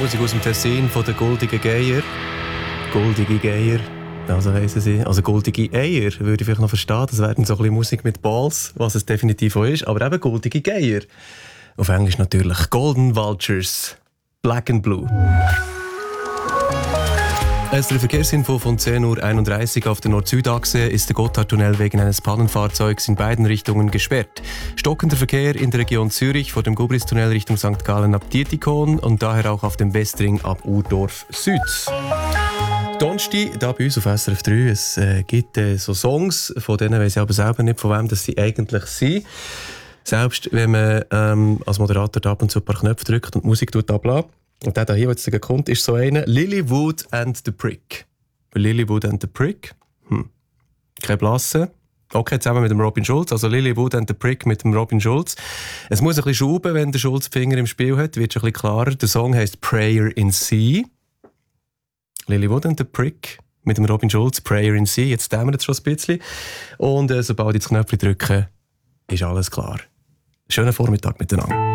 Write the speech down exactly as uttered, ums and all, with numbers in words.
Musik aus dem Tessin von den Goldigen Geier. Goldige Geier, also heissen sie. Also Goldige Eier würde ich vielleicht noch verstehen. Das wäre dann so ein bisschen Musik mit Balls, was es definitiv auch ist. Aber eben Goldige Geier. Auf Englisch natürlich Golden Vultures. Black and Blue. Als der Verkehrsinfo von zehn Uhr einunddreißig auf der Nord-Süd-Achse ist der Gotthardtunnel wegen eines Pannenfahrzeugs in beiden Richtungen gesperrt. Stockender Verkehr in der Region Zürich vor dem Gubristunnel Richtung Sankt Gallen ab Dietikon und daher auch auf dem Westring ab Urdorf Süd. Donnerstag, da bei uns auf S R F drei, es äh, gibt äh, so Songs, von denen weiss ich aber selber nicht, von wem das sie eigentlich sind. Selbst wenn man ähm, als Moderator ab und zu ein paar Knöpfe drückt und Musik ablässt. Und der, der hier jetzt kommt, ist so einer. Lilywood and the Prick. Lilywood and the Prick. Hm. Keine Blasse. Okay, zusammen mit dem Robin Schulz. Also Lilywood and the Prick mit dem Robin Schulz. Es muss ein bisschen schrauben, wenn der Schulz die Finger im Spiel hat. Wird schon ein bisschen klarer. Der Song heisst Prayer in C. Lilywood and the Prick mit dem Robin Schulz. Prayer in C. Jetzt dämmert es schon ein bisschen. Und äh, sobald ich das Knöpfchen drücke, ist alles klar. Schönen Vormittag miteinander.